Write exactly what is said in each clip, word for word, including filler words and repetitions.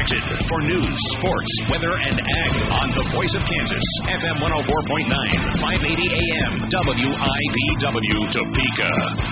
connected for news, sports, weather, and ag on the Voice of Kansas, F M one oh four point nine, five eighty A M, W I B W, Topeka.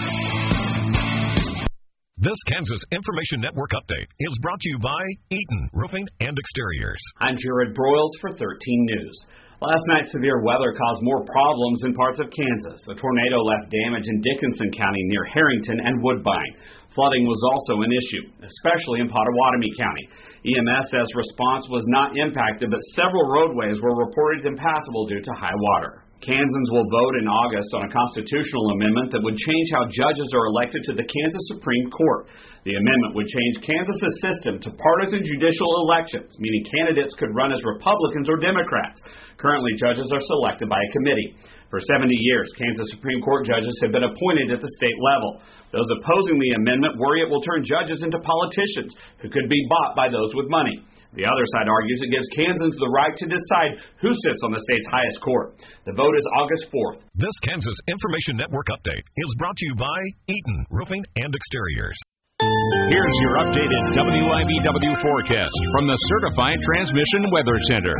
This Kansas Information Network update is brought to you by Eaton Roofing and Exteriors. I'm Jared Broyles for thirteen News. Last night, severe weather caused more problems in parts of Kansas. A tornado left damage in Dickinson County near Harrington and Woodbine. Flooding was also an issue, especially in Pottawatomie County. E M S says response was not impacted, but several roadways were reported impassable due to high water. Kansans will vote in August on a constitutional amendment that would change how judges are elected to the Kansas Supreme Court. The amendment would change Kansas's system to partisan judicial elections, meaning candidates could run as Republicans or Democrats. Currently, judges are selected by a committee. For seventy years, Kansas Supreme Court judges have been appointed at the state level. Those opposing the amendment worry it will turn judges into politicians who could be bought by those with money. The other side argues it gives Kansans the right to decide who sits on the state's highest court. The vote is August fourth. This Kansas Information Network update is brought to you by Eaton Roofing and Exteriors. Here's your updated W I B W forecast from the Certified Transmission Weather Center.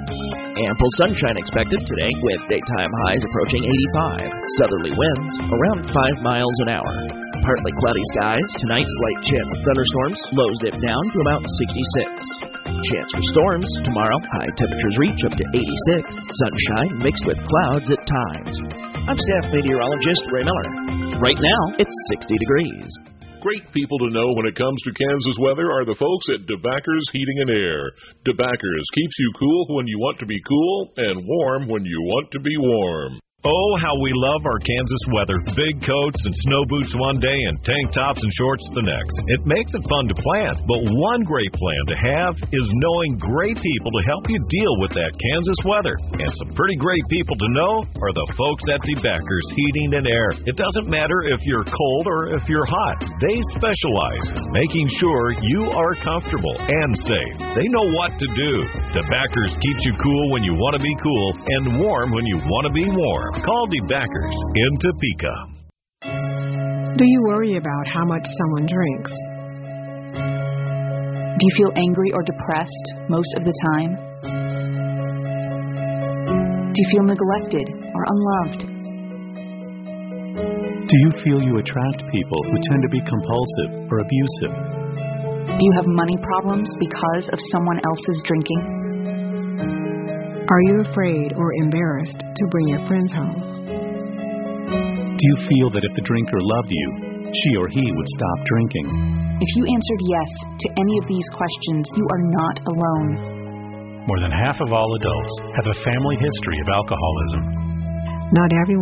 Ample sunshine expected today with daytime highs approaching eighty-five. Southerly winds around five miles an hour. Partly cloudy skies. Tonight, slight chance of thunderstorms. Lows dip down to about sixty-six. Chance for storms. Tomorrow, high temperatures reach up to eighty-six. Sunshine mixed with clouds at times. I'm staff meteorologist Ray Miller. Right now, it's sixty degrees. Great people to know when it comes to Kansas weather are the folks at DeBackers Heating and Air. DeBackers keeps you cool when you want to be cool and warm when you want to be warm. Oh, how we love our Kansas weather. Big coats and snow boots one day and tank tops and shorts the next. It makes it fun to plan, but one great plan to have is knowing great people to help you deal with that Kansas weather. And some pretty great people to know are the folks at DeBackers Heating and Air. It doesn't matter if you're cold or if you're hot. They specialize in making sure you are comfortable and safe. They know what to do. DeBackers keeps you cool when you want to be cool and warm when you want to be warm. Call DeBackers in Topeka. Do you worry about how much someone drinks? Do you feel angry or depressed most of the time? Do you feel neglected or unloved? Do you feel you attract people who tend to be compulsive or abusive? Do you have money problems because of someone else's drinking? Are you afraid or embarrassed to bring your friends home? Do you feel that if the drinker loved you, she or he would stop drinking? If you answered yes to any of these questions, you are not alone. More than half of all adults have a family history of alcoholism. Not everyone